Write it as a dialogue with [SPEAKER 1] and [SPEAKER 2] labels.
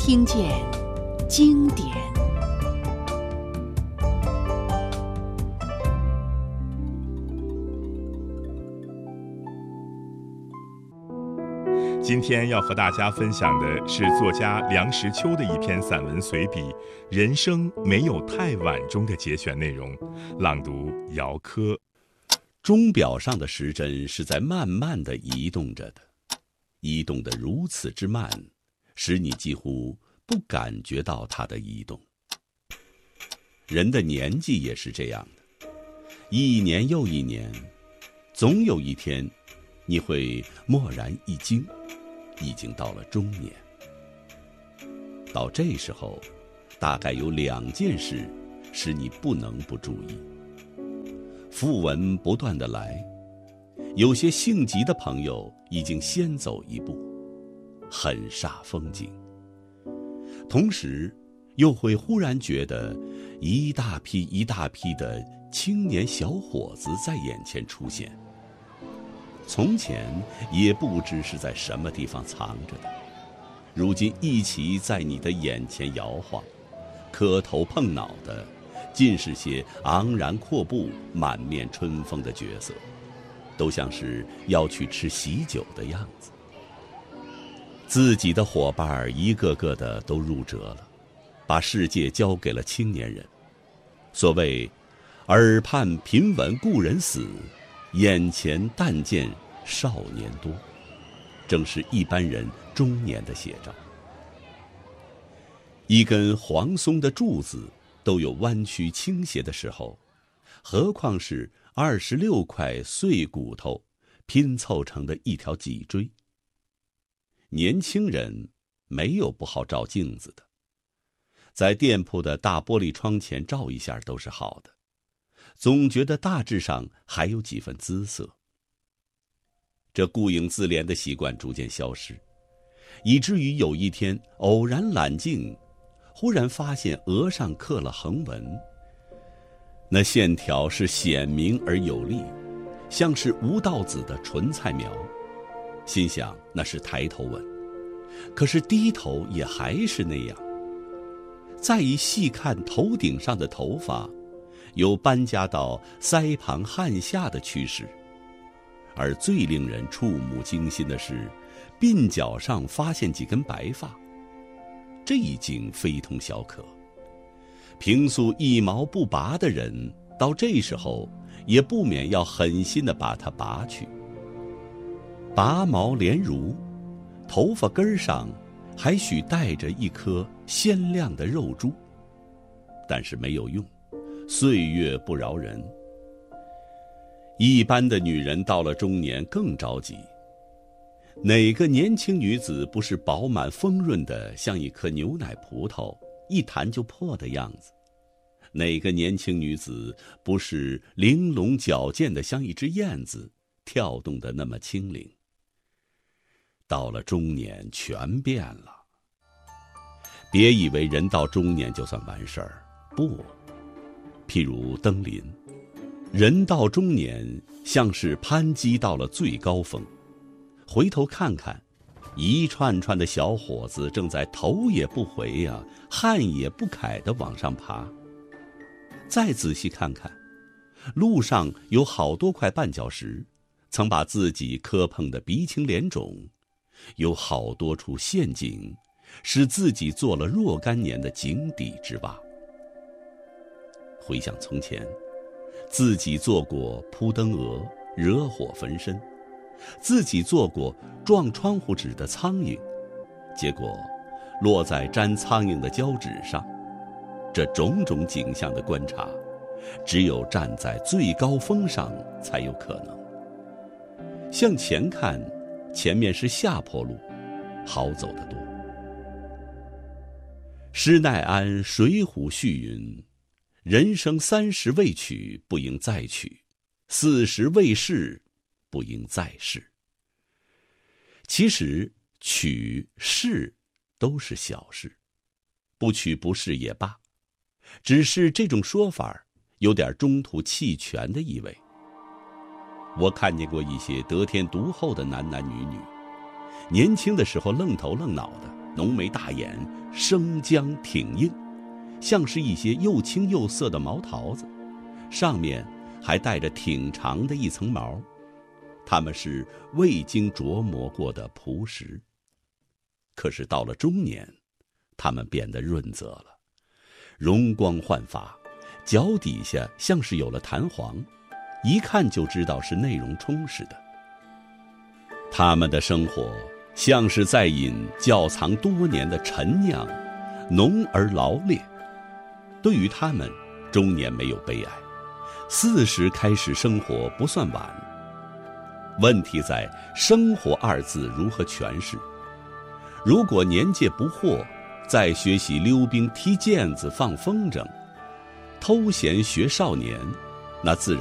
[SPEAKER 1] 听见经典。
[SPEAKER 2] 今天要和大家分享的是作家梁实秋的一篇散文随笔《人生没有太晚》中的节选内容，朗读姚科。
[SPEAKER 3] 钟表上的时针是在慢慢地移动着的，移动得如此之慢，使你几乎不感觉到它的移动。人的年纪也是这样的，一年又一年，总有一天你会蓦然一惊，已经到了中年。到这时候，大概有2件事使你不能不注意。讣文不断地来，有些性急的朋友已经先走一步，很煞风景。同时又会忽然觉得一大批一大批的青年小伙子在眼前出现，从前也不知是在什么地方藏着的，如今一起在你的眼前摇晃，磕头碰脑的尽是些昂然阔步、满面春风的角色，都像是要去吃喜酒的样子。自己的伙伴一个个的都入辙了，把世界交给了青年人。所谓耳畔频闻故人死，眼前但见少年多，正是一般人中年的写照。一根黄松的柱子都有弯曲倾斜的时候，何况是26块碎骨头拼凑成的一条脊椎。年轻人没有不好照镜子的，在店铺的大玻璃窗前照一下都是好的，总觉得大致上还有几分姿色。这顾影自怜的习惯逐渐消失，以至于有一天偶然揽镜，忽然发现额上刻了横纹，那线条是显明而有力，像是吴道子的纯菜描。心想那是抬头纹，可是低头也还是那样。再一细看头顶上的头发，有搬家到腮旁汗下的趋势，而最令人触目惊心的是，鬓角上发现几根白发，这已经非同小可。平素一毛不拔的人，到这时候也不免要狠心地把它拔去。拔毛连如，头发根上还许带着一颗鲜亮的肉珠，但是没有用，岁月不饶人。一般的女人到了中年更着急，哪个年轻女子不是饱满丰润的像一颗牛奶葡萄，一弹就破的样子？哪个年轻女子不是玲珑矫健的像一只燕子，跳动的那么轻灵？到了中年全变了。别以为人到中年就算完事儿，不。譬如登临，人到中年像是攀击到了最高峰，回头看看，一串串的小伙子正在头也不回呀，汗也不揩地往上爬。再仔细看看，路上有好多块绊脚石，曾把自己磕碰得鼻青脸肿，有好多处陷阱，使自己做了若干年的井底之蛙。回想从前，自己做过扑灯蛾，惹火焚身，自己做过撞窗户纸的苍蝇，结果落在粘苍蝇的胶纸上。这种种景象的观察，只有站在最高峰上才有可能。向前看，前面是下坡路，好走得多。施耐庵《水浒序》云：人生30未娶，不应再娶；40未试，不应再试。其实娶试都是小事，不娶不试也罢，只是这种说法有点中途弃权的意味。我看见过一些得天独厚的男男女女，年轻的时候愣头愣脑的， 浓眉大眼，生姜挺硬，像是一些又青又涩的毛桃子，上面还带着挺长的一层毛。它们是未经琢磨过的朴实。可是到了中年，它们变得润泽了，容光焕发，脚底下像是有了弹簧，一看就知道是内容充实的。他们的生活像是在饮窖藏多年的陈酿，浓而劳烈。对于他们，中年没有悲哀，40开始生活不算晚。问题在生活二字如何诠释。如果年届不惑，再学习溜冰、踢毽子、放风筝，偷闲学少年，那自然